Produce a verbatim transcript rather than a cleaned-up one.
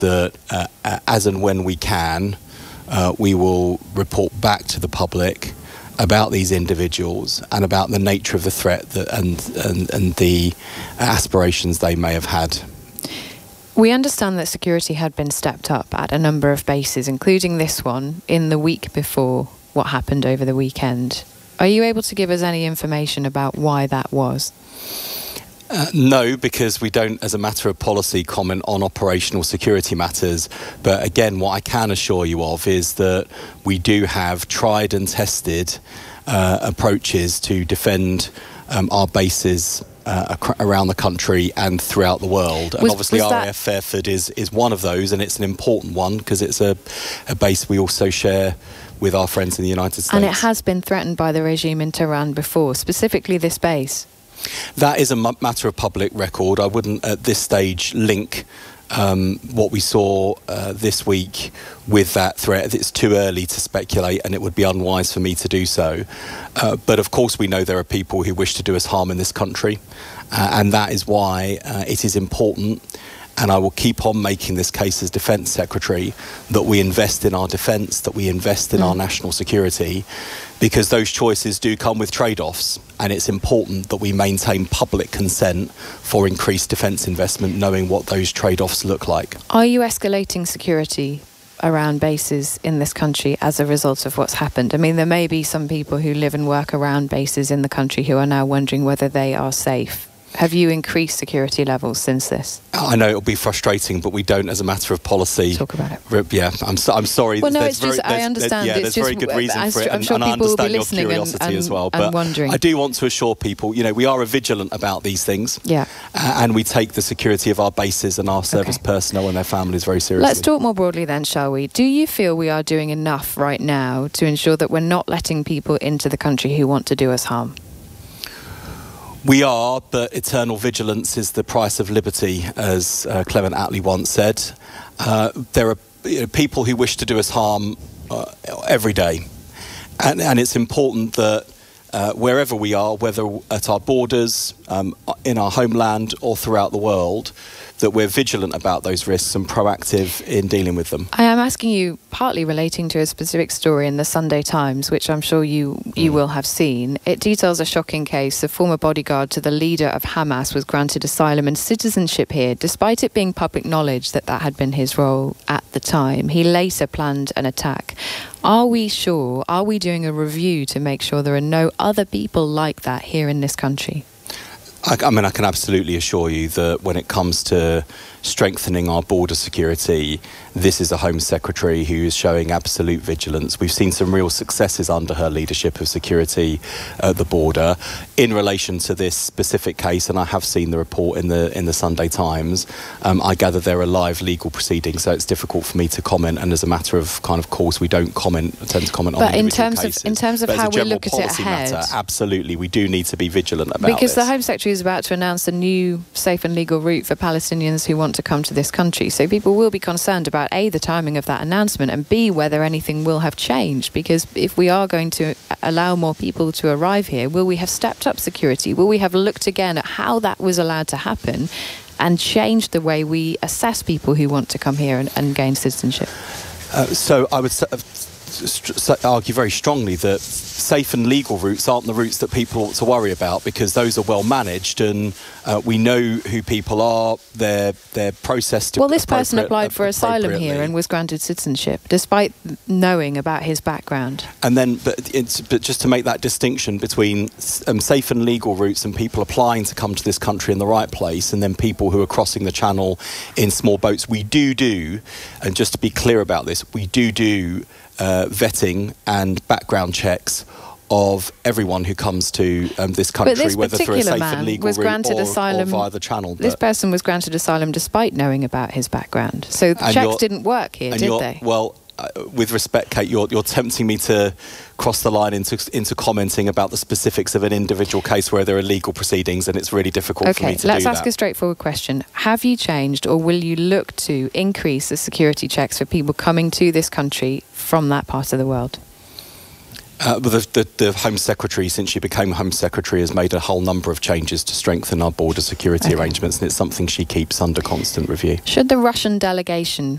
that uh, as and when we can, uh, we will report back to the public about these individuals and about the nature of the threat that, and, and, and the aspirations they may have had. We understand that security had been stepped up at a number of bases, including this one, in the week before what happened over the weekend. Are you able to give us any information about why that was? Uh, no, because we don't, as a matter of policy, comment on operational security matters. But again, what I can assure you of is that we do have tried and tested uh, approaches to defend um, our bases uh, ac- around the country and throughout the world. And was, obviously was R A F Fairford is, is one of those, and it's an important one because it's a, a base we also share with our friends in the United States. And it has been threatened by the regime in Tehran before, specifically this base. That is a m- matter of public record. I wouldn't at this stage link um, what we saw uh, this week with that threat. It's too early to speculate, and it would be unwise for me to do so. Uh, but of course we know there are people who wish to do us harm in this country, uh, and that is why uh, it is important, and I will keep on making this case as Defence Secretary, that we invest in our defence, that we invest in mm. our national security, because those choices do come with trade-offs, and it's important that we maintain public consent for increased defence investment, knowing what those trade-offs look like. Are you escalating security around bases in this country as a result of what's happened? I mean, there may be some people who live and work around bases in the country who are now wondering whether they are safe. Have you increased security levels since this? I know it'll be frustrating, but we don't, as a matter of policy. Talk about it. Yeah, I'm, so, I'm sorry. Well, no, there's it's just, very, I understand. Yeah, it's there's just, very good reason I'm for it, and, sure and I people will be understand your listening curiosity and, as well. and But wondering. I do want to assure people, you know, we are vigilant about these things. Yeah. Uh, and we take the security of our bases and our service okay. personnel and their families very seriously. Let's talk more broadly then, shall we? Do you feel we are doing enough right now to ensure that we're not letting people into the country who want to do us harm? We are, but eternal vigilance is the price of liberty, as uh, Clement Attlee once said. Uh, there are you know, people who wish to do us harm uh, every day. And, and it's important that uh, wherever we are, whether at our borders, um, in our homeland or throughout the world, that we're vigilant about those risks and proactive in dealing with them. I am asking you partly relating to a specific story in the Sunday Times, which I'm sure you, you mm. will have seen. It details a shocking case. A former bodyguard to the leader of Hamas was granted asylum and citizenship here, despite it being public knowledge that that had been his role at the time. He later planned an attack. Are we sure, are we doing a review to make sure there are no other people like that here in this country? I, I mean, I can absolutely assure you that when it comes to strengthening our border security, this is a Home Secretary who is showing absolute vigilance. We've seen some real successes under her leadership of security at the border. In relation to this specific case, and I have seen the report in the in the Sunday Times, um, I gather there are live legal proceedings, so it's difficult for me to comment. And as a matter of kind of course, we don't comment, tend to comment on but individual in terms cases. Of, in terms of but how as a we look at it ahead, matter, absolutely, we do need to be vigilant about because this. the Home Secretary is about to announce a new safe and legal route for Palestinians who want to come to this country. So people will be concerned about A, the timing of that announcement, and B, whether anything will have changed. Because if we are going to allow more people to arrive here, will we have stepped up security? Will we have looked again at how that was allowed to happen and changed the way we assess people who want to come here and, and gain citizenship? Uh, so I would uh, st- argue very strongly that safe and legal routes aren't the routes that people ought to worry about, because those are well managed, and uh, we know who people are. They're they're processed. Well, this person applied for asylum here and was granted citizenship, despite knowing about his background. And then, but it's but just to make that distinction between um, safe and legal routes and people applying to come to this country in the right place, and then people who are crossing the channel in small boats, we do do, and just to be clear about this, we do do uh, vetting and background checks of everyone who comes to um, this country, this whether through a safe and legal was route granted or, asylum, or via the channel. This person was granted asylum despite knowing about his background. So the checks didn't work here, did they? Well, uh, with respect, Kate, you're, you're tempting me to cross the line into into commenting about the specifics of an individual case where there are legal proceedings, and it's really difficult okay, for me to do that. Okay, let's ask a straightforward question. Have you changed, or will you look to increase the security checks for people coming to this country from that part of the world? Uh, but the, the, the Home Secretary, since she became Home Secretary, has made a whole number of changes to strengthen our border security Okay. arrangements, and it's something she keeps under constant review. Should the Russian delegation